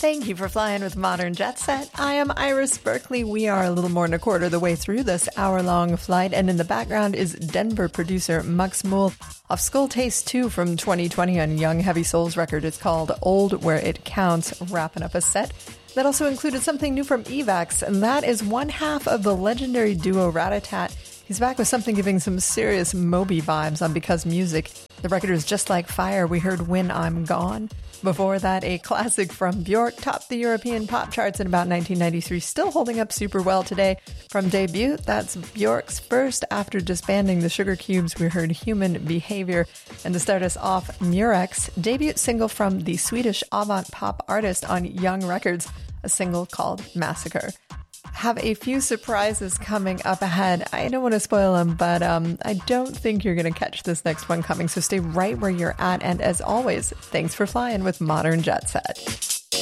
Thank you for flying with Modern Jet Set. I am Iris Berkeley. We are a little more than a quarter of the way through this hour-long flight, and in the background is Denver producer Mux Mool off Skull Taste 2 from 2020 on Young Heavy Souls record. It's called Old Where It Counts, wrapping up a set that also included something new from Evax, and that is one half of the legendary duo Ratatat. He's back with something giving some serious Moby vibes on Because Music. The record is Just Like Fire. We heard When I'm Gone. Before that, a classic from Bjork topped the European pop charts in about 1993, still holding up super well today. From Debut, that's Bjork's first after disbanding the Sugar Cubes. We heard Human Behavior. And to start us off, Murex, debut single from the Swedish avant pop artist on Young Records, a single called Massacre. Have a few surprises coming up ahead. I don't want to spoil them, but I don't think you're going to catch this next one coming. So stay right where you're at. And as always, thanks for flying with Modern Jet Set.